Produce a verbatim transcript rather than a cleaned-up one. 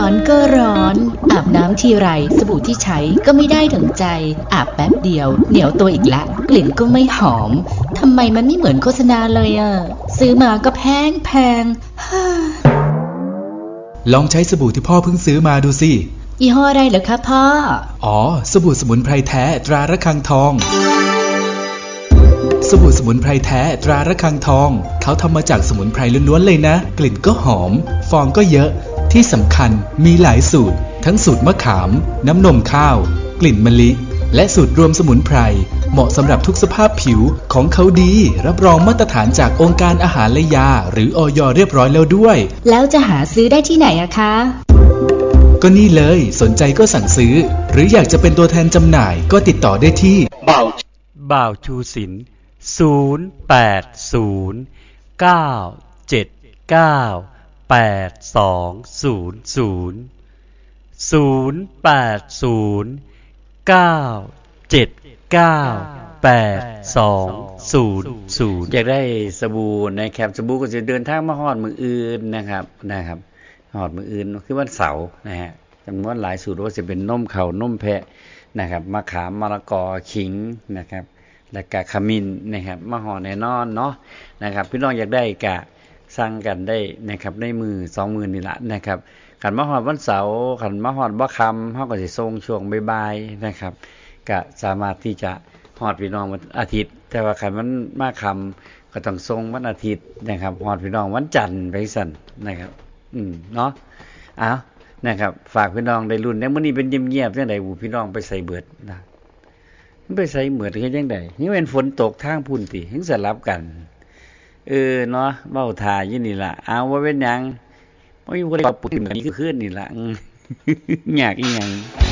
อนก็ร้อนอาบน้ำทีไรสบู่ที่ใช้ก็ไม่ได้ถึงใจอาบแป๊บเดียวเหนียวตัวอีกละกลิ่นก็ไม่หอมทำไมมันไม่เหมือนโฆษณาเลยอ่ะซื้อมาก็แพงแพงลองใช้สบู่ที่พ่อเพิ่งซื้อมาดูสิยี่ห้ออะไรเหรอคะพ่ออ๋อสบู่สมุนไพรแท้ตราระฆังทองสบู่สมุนไพรแท้ตราระฆังทองเขาทำมาจากสมุนไพรล้วนๆเลยนะกลิ่นก็หอมฟองก็เยอะที่สำคัญมีหลายสูตรทั้งสูตรมะขามน้ำนมข้าวกลิ่นมะลิและสูตรรวมสมุนไพรเหมาะสำหรับทุกสภาพผิวของเขาดีรับรองมาตรฐานจากองค์การอาหารและยาหรืออย.เรียบร้อยแล้วด้วยแล้วจะหาซื้อได้ที่ไหนอะคะก็นี่เลยสนใจก็สั่งซื้อหรืออยากจะเป็นตัวแทนจำหน่ายก็ติดต่อได้ที่บ่าวบ่าวชูศิลป์ศูนย์ แปด ศูนย์ เก้า เจ็ด เก้า แปด สอง ศูนย์ ศูนย์ ศูนย์ แปด ศูนย์ เก้า เจ็ด เก้า แปด สอง ศูนย์ ศูนย์อยากได้สบู่นะครับสบู่ก็จะเดินทางมาฮอดมื้ออื่นนะครับนะครับฮอดมื้ออื่นคือวันเสาร์นะฮะจำนวนหลายสูตรว่าจะเป็นนมข้าวนมแพะนะครับมะขามมะละกอขิงนะครับและกะขมิ้นนะครับมาห่อแน่นอนเนาะนะครับพี่น้องอยากได้กะสั่งกันได้นะครับในมือสองมือนี่ละนะครับขันมาฮอดวันเสาร์ขันมาฮอดบ่ค่ำเฮาก็สิส่งช่วงบ่ายๆนะครับก็สามารถที่จะฮอดพี่น้องวันอาทิตย์แต่ว่าขันมันมาค่ำก็ต้องส่งวันอาทิตย์นะครับฮอดพี่น้องวันจันทร์ไปสั่นนะครับอืมเนาะอ้าวนะครับฝากพี่น้องได้รุ่นแล้วมื้อนี้เป็นเงียบๆจังได๋อูพี่น้องไปใส่เบิดนะมันไปใส่เหมือนคือจังได๋นี่เป็นฝนตกทางพุ่นติถึงสลับกันเออเนาะเว้าท่าอยู่นี่ล่ะอ้าวบ่เป็นหยังบ่มีผู้ใดปรับปรุงนี่คือคืนนี่ล่ะยากอีหยัง